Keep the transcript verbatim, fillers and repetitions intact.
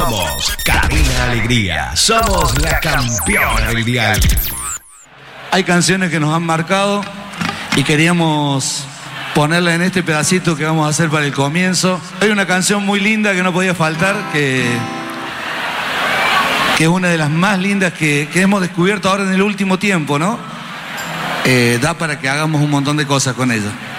Somos Cadena Alegría. Somos la campeona del dial. Hay canciones que nos han marcado y queríamos ponerla en este pedacito que vamos a hacer para el comienzo. Hay una canción muy linda que no podía faltar, que, que es una de las más lindas que, que hemos descubierto ahora en el último tiempo, ¿no? Eh, da para que hagamos un montón de cosas con ella.